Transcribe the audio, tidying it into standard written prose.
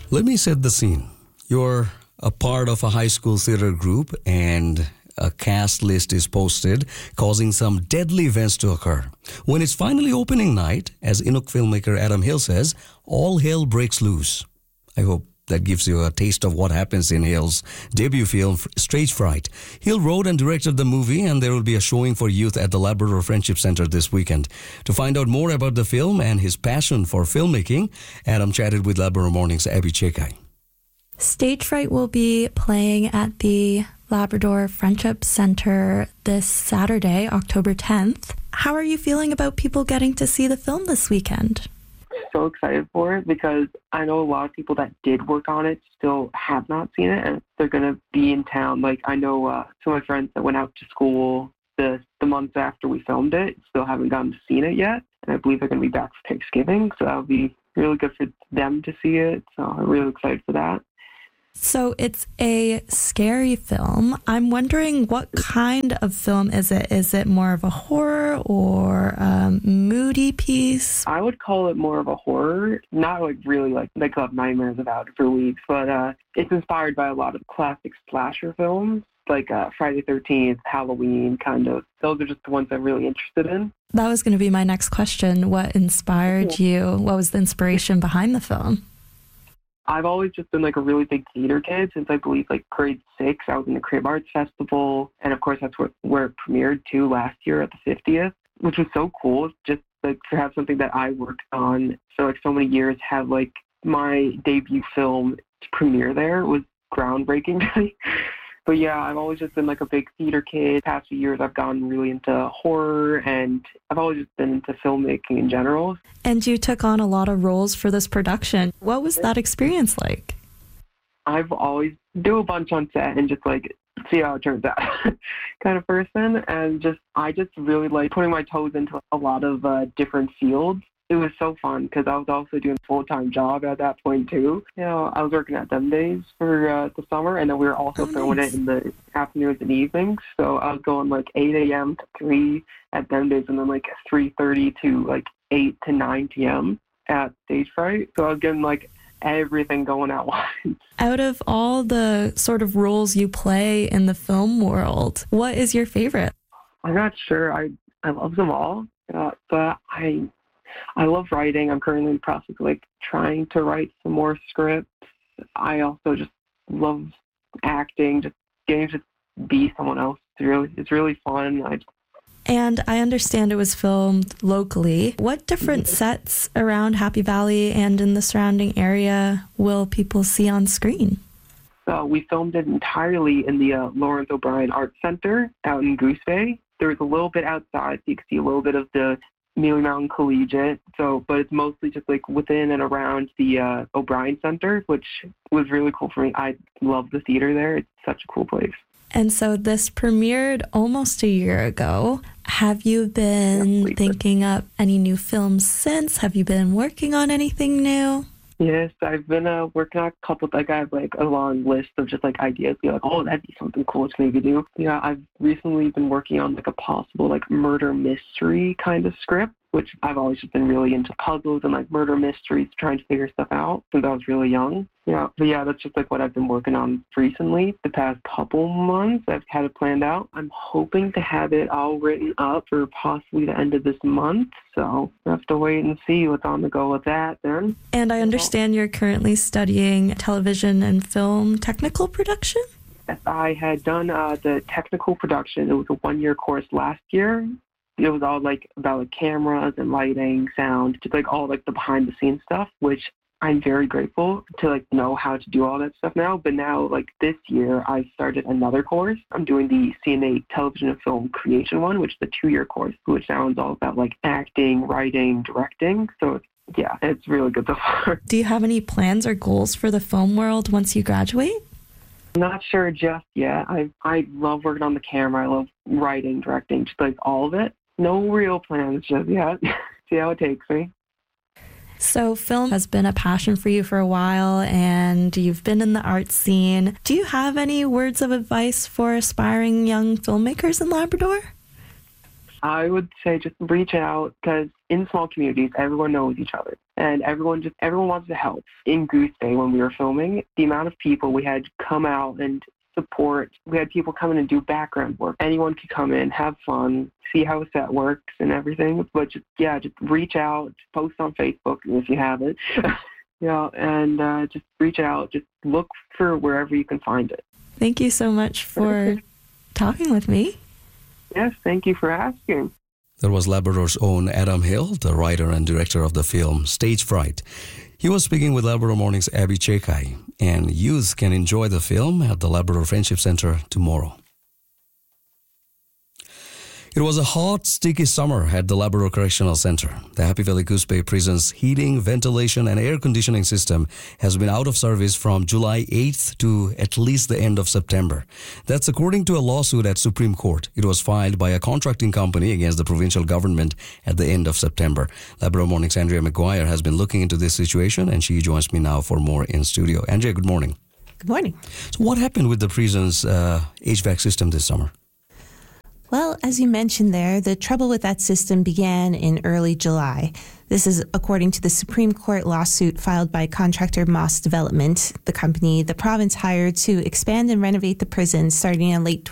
Let me set the scene. You're a part of a high school theater group and a cast list is posted, causing some deadly events to occur. When it's finally opening night, as Inuk filmmaker Adam Hill says, all hell breaks loose. I hope that gives you a taste of what happens in Hill's debut film, Stage Fright. Hill wrote and directed the movie, and there will be a showing for youth at the Labrador Friendship Center this weekend. To find out more about the film and his passion for filmmaking, Adam chatted with Labrador Morning's Abby Chekai. Stage Fright will be playing at the Labrador Friendship Center this Saturday, October 10th. How are you feeling about people getting to see the film this weekend? So excited for it because I know a lot of people that did work on it still have not seen it, and they're going to be in town. Like, I know some of my friends that went out to school the months after we filmed it still haven't gotten to see it yet, and I believe they're going to be back for Thanksgiving, so that'll be really good for them to see it, so I'm really excited for that. So it's a scary film. I'm wondering, what kind of film is it? Is it more of a horror or a moody piece? I would call it more of a horror, not like really like I'll have nightmares about it for weeks, but it's inspired by a lot of classic slasher films, like Friday the 13th, Halloween, kind of. Those are just the ones I'm really interested in. That was going to be my next question. What inspired you? What was the inspiration behind the film? I've always just been like a really big theater kid since I believe like grade 6. I was in the Crib Arts Festival, and of course that's where it premiered too last year at the 50th, which was so cool. Just like to have something that I worked on for like so many years, have like my debut film to premiere there was groundbreaking to me. But yeah, I've always just been like a big theater kid. The past few years, I've gotten really into horror, and I've always just been into filmmaking in general. And you took on a lot of roles for this production. What was that experience like? I've always do a bunch on set and just like see how it turns out kind of person. And I just really like putting my toes into a lot of different fields. It was so fun because I was also doing a full-time job at that point too. You know, I was working at Them Days for the summer, and then we were also filming it in the afternoons and evenings. So I was going like 8 a.m. to 3 at Them Days, and then like 3:30 to like 8 to 9 p.m. at Stage Fright. So I was getting like everything going at once. Out of all the sort of roles you play in the film world, what is your favorite? I'm not sure. I love them all, but I love writing. I'm currently in the process of like trying to write some more scripts. I also just love acting, just getting to be someone else. It's really fun. And I understand it was filmed locally. What different sets around Happy Valley and in the surrounding area will people see on screen? We filmed it entirely in the Lawrence O'Brien Arts Center out in Goose Bay. There was a little bit outside, so you could see a little bit of the Mealy Mountain Collegiate, but it's mostly just like within and around the O'Brien Center, which was really cool for me. I love the theater there. It's such a cool place. And so this premiered almost a year ago. Have you been thinking up any new films since? Have you been working on anything new? Yes, I've been working on a couple, like I have like a long list of just like ideas, be like, oh, that'd be something cool to maybe do. Yeah, I've recently been working on like a possible like murder mystery kind of script, which I've always just been really into puzzles and like murder mysteries, trying to figure stuff out since I was really young. Yeah, but yeah, that's just like what I've been working on recently. The past couple months, I've had it planned out. I'm hoping to have it all written up for possibly the end of this month. So I have to wait and see what's on the go with that then. And I understand you're currently studying television and film technical production? I had done the technical production. It was a 1-year course last year. It was all like about like cameras and lighting, sound, just like all like the behind the scenes stuff, which I'm very grateful to like know how to do all that stuff now. But now like this year I started another course. I'm doing the CNA television and film creation one, which is a 2-year course, which sounds all about like acting, writing, directing. So yeah, it's really good so far. Do you have any plans or goals for the film world once you graduate? Not sure just yet. I love working on the camera. I love writing, directing, just like all of it. No real plans just yet. See how it takes me. So film has been a passion for you for a while, and you've been in the art scene. Do you have any words of advice for aspiring young filmmakers in Labrador? I would say just reach out, because in small communities, everyone knows each other and everyone wants to help. In Goose Bay, when we were filming, the amount of people we had come out and support, we had people come in and do background work. Anyone could come in, have fun, see how a set works and everything. But just reach out, post on Facebook if you have it. And just reach out, just look for wherever you can find it. Thank you so much for talking with me. Yes, thank you for asking. That was Labrador's own Adam Hill, the writer and director of the film Stage Fright. He was speaking with Labrador Morning's Abby Chekai, and youth can enjoy the film at the Labrador Friendship Center tomorrow. It was a hot, sticky summer at the Labrador Correctional Center. The Happy Valley Goose Bay Prison's heating, ventilation, and air conditioning system has been out of service from July 8th to at least the end of September. That's according to a lawsuit at Supreme Court. It was filed by a contracting company against the provincial government at the end of September. Labrador Morning's Andrea McGuire has been looking into this situation, and she joins me now for more in studio. Andrea, good morning. Good morning. So what happened with the prison's HVAC system this summer? Well, as you mentioned there, the trouble with that system began in early July. This is according to the Supreme Court lawsuit filed by contractor Moss Development, the company the province hired to expand and renovate the prison starting in late